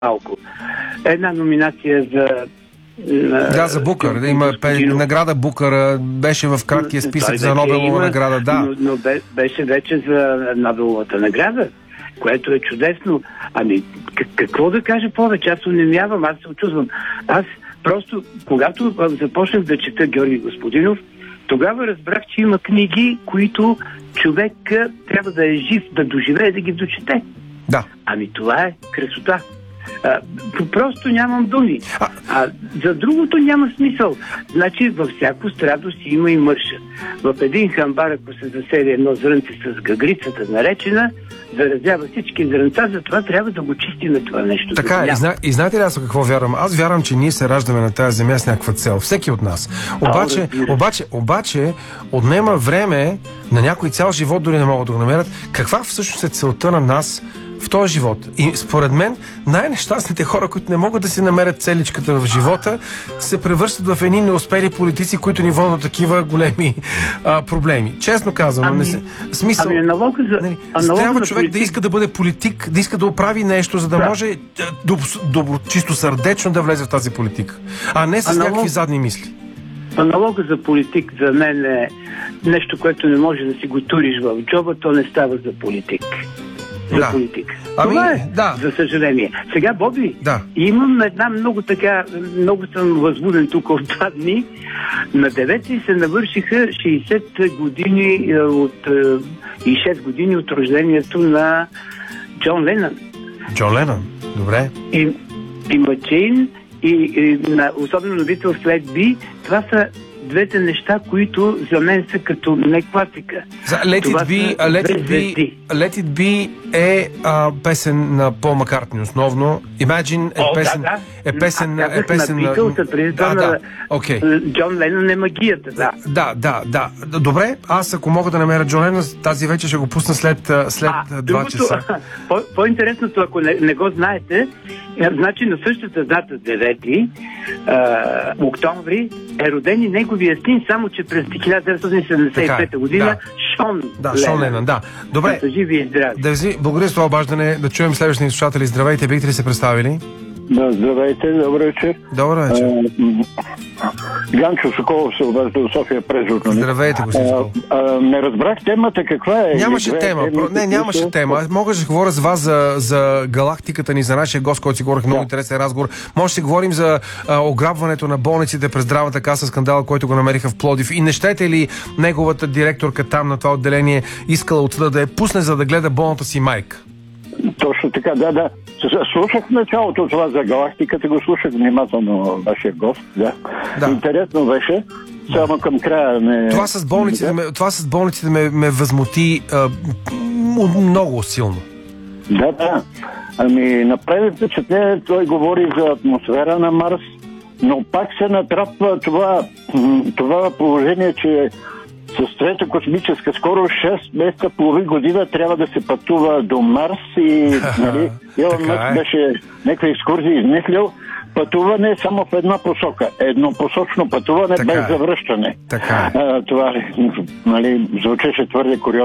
малко. Една номинация за Букър. Има награда Букър. Беше в краткия списък за Нобелова награда. Да. Но беше вече за Нобеловата награда, което е чудесно. Ами, какво да кажа повече? Аз унемявам, аз се очудвам. Аз просто, когато започнах да чета Георги Господинов, тогава разбрах, че има книги, които човек трябва да е жив, да доживее, да ги дочете. Да. Ами това е красота. Просто нямам думи. За другото няма смисъл. Значи във всяко страдо си има и мърша. В един хамбар, ако се засели едно зрънце с гагрицата наречена, заразява всички зрънца, затова трябва да го чистим това нещо. Така е. И знаете ли аз какво вярвам? Аз вярвам, че ние се раждаме на тази земя с някаква цел. Всеки от нас. Обаче отнема време на някой цял живот, дори не могат да го намерят. Каква всъщност е целта на нас в този живот? И според мен най-нещастните хора, които не могат да си намерят целичката в живота, се превръщат в едни неуспели политици, които ни водят такива големи проблеми. Честно казвам, смисъл. Трябва човек да иска да бъде политик, да иска да оправи нещо, за да може чисто сърдечно да влезе в тази политика, а не с някакви задни мисли. Аналога за политик за мен е нещо, което не може да си го туриш в джоба, то не става за политик. За политика. Това е, за съжаление. Сега, Боби, имам една много съм възбуден тук от 2 дни. На 9 се навършиха 60 години и 6 години от рождението на Джон Ленън. Джон Ленън, добре. И Мачин, и особено на Beatles Let It Be, това са двете неща, които за мен са като не класика. Let It Be е песен на Пол Маккартни основно. Imagine е песен на Beatles, преди това на Джон Ленън е магията. Да. Добре, аз ако мога да намеря Джон Ленън, тази вечер ще го пусна след 2 часа. По-интересното, ако не го знаете, значи на същата дата, 9 октомври, е роден и неговия син, само че през 1975 година Шон Ленън. Добре. Живи и здрави. Благодаря за това обаждане. Да чуем следващите слушатели. Здравейте, бихте ли се представили? Да, здравейте, добър вечер. Добър вечер. Ганчо Соколов се обажда от София през журналист. Здравейте, господин Соколов. Не разбрах темата, каква е? Нямаше тема. Мога да говоря с вас за галактиката ни, за нашия гост, който си говорих, много интересен разговор. Може да си говорим за ограбването на болниците през здравната каса, скандал, който го намериха в Пловдив. И не щете ли неговата директорка там на това отделение искала от съда да я пусне, за да гледа болната си майка? Точно така, да. Слушах началото това за галактиката, го слушах внимателно вашия гост. Да. Интересно беше. Само към края Това с болниците ме възмути много силно. Да. Ами, направи впечатление, той говори за атмосфера на Марс, но пак се натрапва това положение, че с трета космическа скорост 6 месеца, половин година трябва да се пътува до Марс и Илон Мъск беше някакви екскурзии измислил. Пътуване само в една посока. Еднопосочно пътуване без завръщане. Това звучеше твърде куриозно.